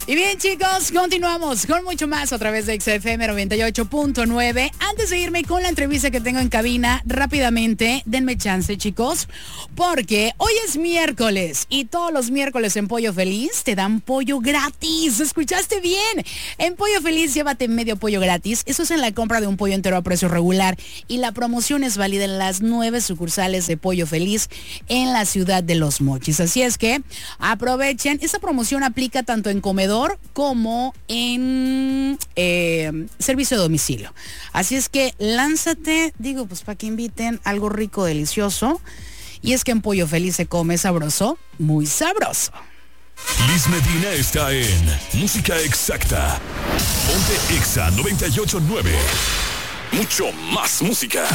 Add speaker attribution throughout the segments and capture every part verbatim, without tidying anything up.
Speaker 1: Y bien, chicos, continuamos con mucho más a través de X F M noventa y ocho punto nueve. Antes de irme con la entrevista que tengo en cabina, rápidamente, denme chance, chicos, porque hoy es miércoles y todos los miércoles en Pollo Feliz te dan pollo gratis. ¿Escuchaste bien? En Pollo Feliz llévate medio pollo gratis. Eso es en la compra de un pollo entero a precio regular y la promoción es válida en las nueve sucursales de Pollo Feliz en la ciudad de Los Mochis. Así es que aprovechen. Esta promoción aplica tanto en comedor como en eh, servicio de domicilio. Así es que lánzate, digo, pues para que inviten algo rico, delicioso. Y es que en Pollo Feliz se come sabroso, muy sabroso.
Speaker 2: Liz Medina está en Música Exacta. Ponte Exa noventa y ocho punto nueve. Mucho más música.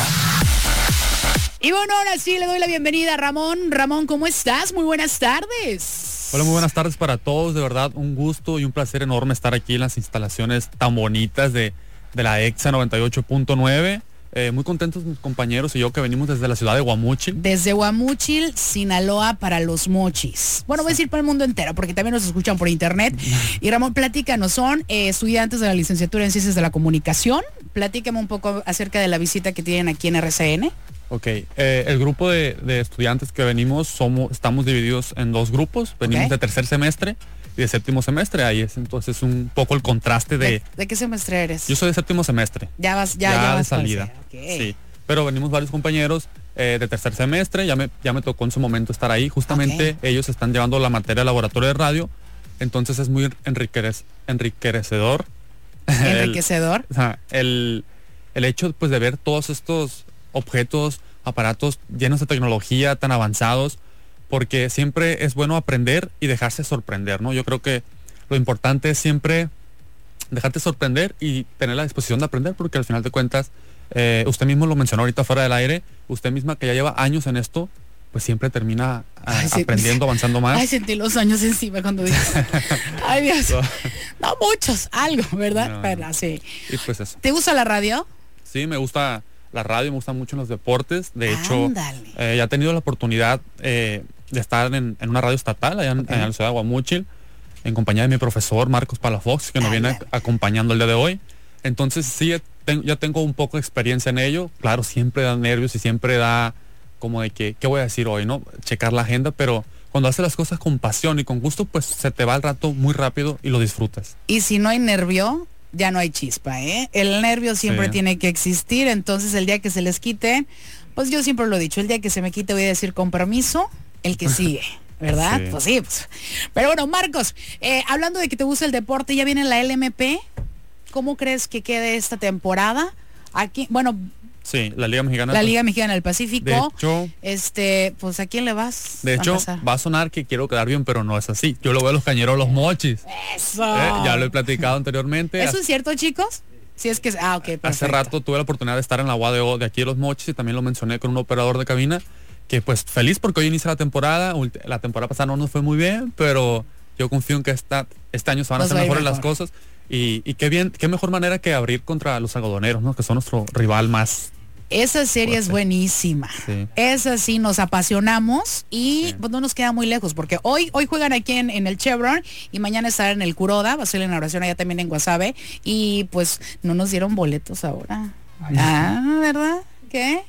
Speaker 1: Y bueno, ahora sí le doy la bienvenida a Ramón. Ramón, ¿cómo estás? Muy buenas tardes.
Speaker 3: Hola, muy buenas tardes para todos. De verdad, un gusto y un placer enorme estar aquí en las instalaciones tan bonitas de, de la Exa noventa y ocho punto nueve. Eh, muy contentos mis compañeros y yo que venimos desde la ciudad de Guamúchil.
Speaker 1: Desde Guamúchil, Sinaloa para Los Mochis. Bueno, voy a decir para el mundo entero porque también nos escuchan por internet. Y Ramón, platícanos, son eh, estudiantes de la licenciatura en Ciencias de la Comunicación. Platícame un poco acerca de la visita que tienen aquí en R C N.
Speaker 3: Ok, eh, el grupo de, de estudiantes que venimos, somos, estamos divididos en dos grupos. Venimos okay. de tercer semestre y de séptimo semestre. Ahí es entonces un poco el contraste de...
Speaker 1: ¿De, de qué semestre eres?
Speaker 3: Yo soy de séptimo semestre.
Speaker 1: Ya vas, ya,
Speaker 3: ya,
Speaker 1: ya
Speaker 3: de
Speaker 1: vas
Speaker 3: salida.
Speaker 1: Okay.
Speaker 3: Sí, pero venimos varios compañeros eh, de tercer semestre. Ya me, ya me tocó en su momento estar ahí. Justamente okay. ellos están llevando la materia de laboratorio de radio. Entonces es muy enriquec- enriquecedor.
Speaker 1: Enriquecedor.
Speaker 3: el, o sea, el, el hecho pues de ver todos estos objetos, aparatos llenos de tecnología tan avanzados, porque siempre es bueno aprender y dejarse sorprender, ¿no? Yo creo que lo importante es siempre dejarte sorprender y tener la disposición de aprender, porque al final de cuentas, eh, usted mismo lo mencionó ahorita fuera del aire, usted misma que ya lleva años en esto, pues siempre termina a, Ay, aprendiendo, sí. avanzando más.
Speaker 1: Ay, sentí los años encima cuando dices. Ay, Dios. No, no muchos, algo, ¿verdad?
Speaker 3: No,
Speaker 1: Pero sí.
Speaker 3: Y pues eso.
Speaker 1: ¿Te gusta la radio?
Speaker 3: Sí, me gusta la radio, me gustan mucho los deportes. De hecho, eh, ya he tenido la oportunidad eh, de estar en, en una radio estatal allá en, okay. en la ciudad de Guamúchil, en compañía de mi profesor Marcos Palafox, que nos viene acompañando el día de hoy. Entonces sí, ten, ya tengo un poco de experiencia en ello. Claro, siempre da nervios y siempre da como de que, ¿qué voy a decir hoy? ¿No? Checar la agenda, pero cuando haces las cosas con pasión y con gusto, pues se te va el rato muy rápido y lo disfrutas.
Speaker 1: Y si no hay nervio, ya no hay chispa, ¿eh? El nervio siempre sí. tiene que existir, entonces el día que se les quite, pues yo siempre lo he dicho, el día que se me quite voy a decir con permiso, el que sigue. ¿Verdad? Sí. Pues sí. Pues. Pero bueno, Marcos, eh, hablando de que te gusta el deporte, ya viene la L M P. ¿Cómo crees que quede esta temporada? Aquí, bueno...
Speaker 3: Sí, la Liga Mexicana.
Speaker 1: La Liga Mexicana del Pacífico.
Speaker 3: De hecho,
Speaker 1: este, pues ¿a quién le vas?
Speaker 3: De hecho, a va a sonar que quiero quedar bien, pero no es así. Yo lo veo a los Cañeros Los Mochis.
Speaker 1: Eso.
Speaker 3: Eh, ya lo he platicado anteriormente.
Speaker 1: ¿Eso es cierto, chicos? Si es que... Ah, ok, perfecto.
Speaker 3: Hace rato tuve la oportunidad de estar en la U A D O de aquí de Los Mochis y también lo mencioné con un operador de cabina, que pues feliz porque hoy inicia la temporada. La temporada pasada no nos fue muy bien, pero yo confío en que esta, este año se van a hacer mejores mejor. las cosas. Y, y qué bien, qué mejor manera que abrir contra los algodoneros, ¿no? Que son nuestro rival más...
Speaker 1: Esa serie fuerte. Es buenísima. Sí. Esa sí nos apasionamos y sí. pues no nos queda muy lejos porque hoy hoy juegan aquí en, en el Chevron y mañana estarán en el Kuroda, va a ser la inauguración allá también en Guasave y pues no nos dieron boletos ahora. Ay, ah, ¿verdad? ¿Qué?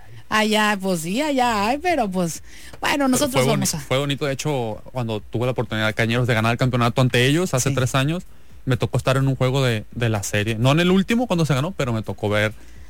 Speaker 1: Allá, pues sí, allá hay, pero pues bueno, nosotros
Speaker 3: fue
Speaker 1: vamos
Speaker 3: boni-
Speaker 1: a...
Speaker 3: Fue bonito, de hecho, cuando tuve la oportunidad de Cañeros de ganar el campeonato ante ellos hace sí. tres años, me tocó estar en un juego de, de la serie. No en el último cuando se ganó, pero me tocó ver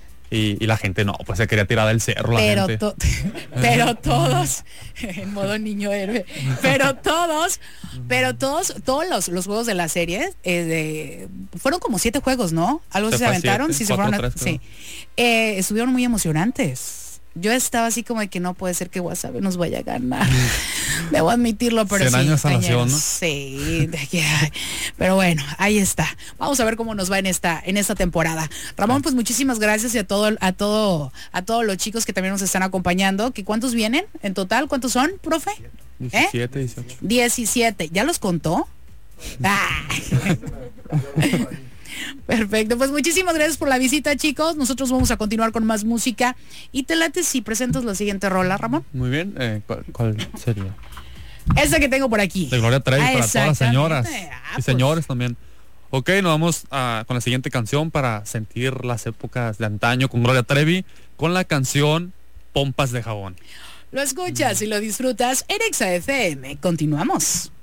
Speaker 3: y, y la gente no, pues se quería tirar del cerro la
Speaker 1: pero
Speaker 3: gente.
Speaker 1: To- pero todos, en modo niño héroe, pero todos, pero todos, todos los, los juegos de la serie, eh, de, fueron como siete juegos, ¿no? Algo se, se aventaron,
Speaker 3: siete,
Speaker 1: sí
Speaker 3: cuatro,
Speaker 1: se fueron,
Speaker 3: tres,
Speaker 1: sí. Eh, estuvieron muy emocionantes. Yo estaba así como de que no puede ser que Guasave nos vaya a ganar. Debo admitirlo, pero
Speaker 3: cien
Speaker 1: sí.
Speaker 3: años a nación, ¿no?
Speaker 1: Sí, de que, pero bueno, ahí está. Vamos a ver cómo nos va en esta, en esta temporada. Ramón, pues muchísimas gracias y a todo, a todo, a todos los chicos que también nos están acompañando. ¿Que cuántos vienen en total? ¿Cuántos son, profe?
Speaker 3: diecisiete, ¿Eh? dieciocho.
Speaker 1: diecisiete. ¿Ya los contó? Ah. Perfecto, pues muchísimas gracias por la visita, chicos. Nosotros vamos a continuar con más música. Y te late si presentas la siguiente rola, Ramón.
Speaker 3: Muy bien, eh, ¿cuál, ¿cuál sería?
Speaker 1: Esa que tengo por aquí.
Speaker 3: De Gloria Trevi para todas las señoras. y señores también. Ok, nos vamos a, con la siguiente canción para sentir las épocas de antaño con Gloria Trevi, con la canción Pompas de Jabón.
Speaker 1: Lo escuchas y lo disfrutas en Exa F M. Continuamos.